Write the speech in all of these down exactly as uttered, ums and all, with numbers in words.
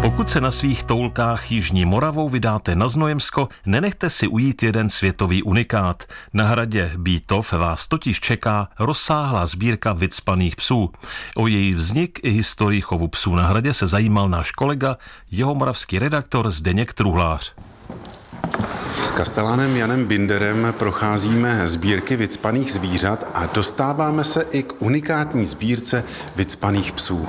Pokud se na svých toulkách Jižní Moravou vydáte na Znojemsko, nenechte si ujít jeden světový unikát. Na hradě Bítov vás totiž čeká rozsáhlá sbírka vycpaných psů. O její vznik i historii chovu psů na hradě se zajímal náš kolega, jihomoravský redaktor Zdeněk Truhlář. S kastelánem Janem Binderem procházíme sbírky vycpaných zvířat a dostáváme se i k unikátní sbírce vycpaných psů.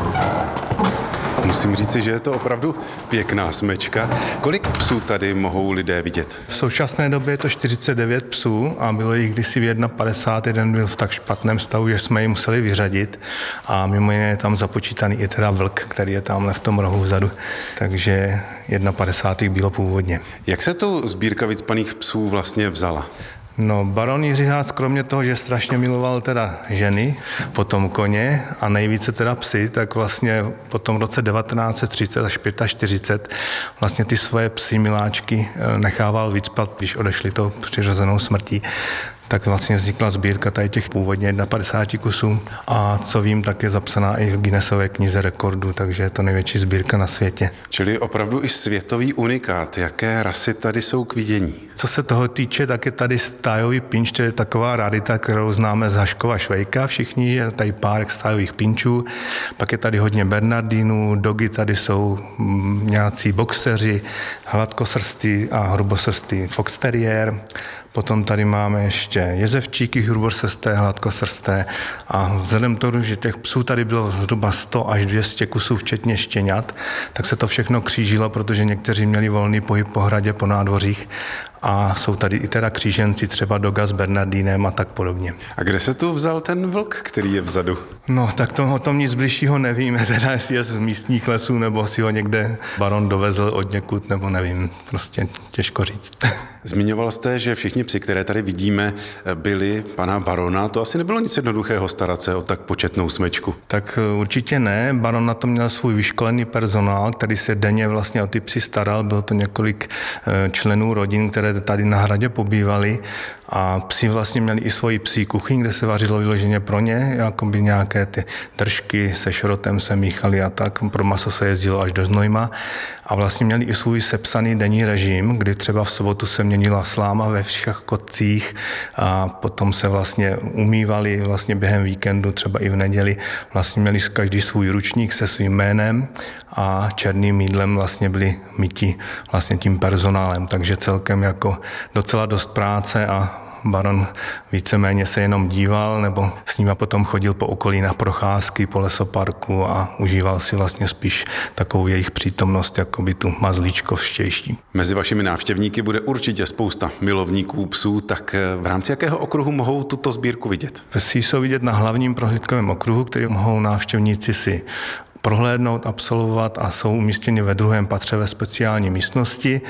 Musím říci, že je to opravdu pěkná smečka. Kolik psů tady mohou lidé vidět? V současné době je to čtyřicet devět psů a bylo jich kdysi padesát jedna, jeden byl v tak špatném stavu, že jsme ji museli vyřadit a mimo jiné je tam započítaný i teda vlk, který je tamhle v tom rohu vzadu, takže padesát jedna bylo původně. Jak se tu sbírka vycpaných psů vlastně vzala? No, baron Jiří Haas, kromě toho, že strašně miloval teda ženy, potom koně a nejvíce teda psy, tak vlastně po tom roce devatenáct set třicet až čtyřicet pět vlastně ty svoje psy miláčky nechával vycpat, když odešli tou přirozenou smrtí. Tak vlastně vznikla sbírka tady těch původně padesát jedna kusů a co vím, tak je zapsaná i v Guinnessové knize rekordů, takže je to největší sbírka na světě. Čili opravdu i světový unikát. Jaké rasy tady jsou k vidění? Co se toho týče, tak je tady stájový pinč, to je taková rarita, kterou známe z Haškova Švejka všichni, je tady párek stájových pinčů, pak je tady hodně bernardínů, dogy tady jsou nějací boxeři, hladkosrstý a hrubosrstý fox terrier. Potom tady máme ještě jezevčíky hrubosrsté, hladkosrsté a vzhledem k tomu, že těch psů tady bylo zhruba sto až dvě stě kusů, včetně štěňat, tak se to všechno křížilo, protože někteří měli volný pohyb po hradě, po nádvořích a jsou tady i teda kříženci, třeba doga s bernardínem a tak podobně. A kde se tu vzal ten vlk, který je vzadu? No, tak to, o tom nic bližšího nevíme, teda jestli je z místních lesů, nebo si ho někde baron dovezl od někud, nebo nevím, prostě těžko říct. Zmiňoval jste, že všichni psi, které tady vidíme, byli pana barona. To asi nebylo nic jednoduchého starat se o tak početnou smečku. Tak určitě ne. Baron na to měl svůj vyškolený personál, který se denně vlastně o ty psy staral. Bylo to několik členů rodin, které tady na hradě pobývali a psi vlastně měli i svoji psí kuchyň, kde se vařilo vyloženě pro ně, jako by nějaké ty držky se šrotem se míchaly a tak. Pro maso se jezdilo až do Znojma a vlastně měli i svůj sepsaný denní režim, kdy třeba v sobotu se měnila sláma ve všech kotcích a potom se vlastně umývali vlastně během víkendu, třeba i v neděli. Vlastně měli každý svůj ručník se svým jménem a černým mýdlem vlastně byli myti vlastně tím personálem, takže celkem jako docela dost práce a baron víceméně se jenom díval nebo s nima potom chodil po okolí na procházky, po lesoparku a užíval si vlastně spíš takovou jejich přítomnost, jako by tu mazlíčkovštější. Mezi vašimi návštěvníky bude určitě spousta milovníků psů, tak v rámci jakého okruhu mohou tuto sbírku vidět? Psy jsou vidět na hlavním prohlídkovém okruhu, který mohou návštěvníci si prohlédnout, absolvovat a jsou umístěni ve druhém patře ve speciální místnosti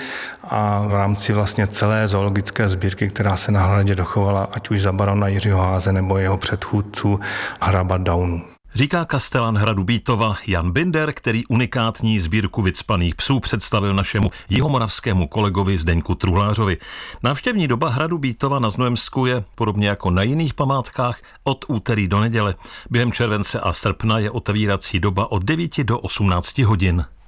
a v rámci vlastně celé zoologické sbírky, která se na hradě dochovala, ať už za barona Jiřího Háze nebo jeho předchůdců hraba Daunů. Říká kastelán hradu Bítova Jan Binder, který unikátní sbírku vycpaných psů představil našemu jihomoravskému kolegovi Zdeňku Truhlářovi. Návštěvní doba hradu Bítova na Znojemsku je, podobně jako na jiných památkách, od úterý do neděle. Během července a srpna je otevírací doba od devíti do osmnácti hodin.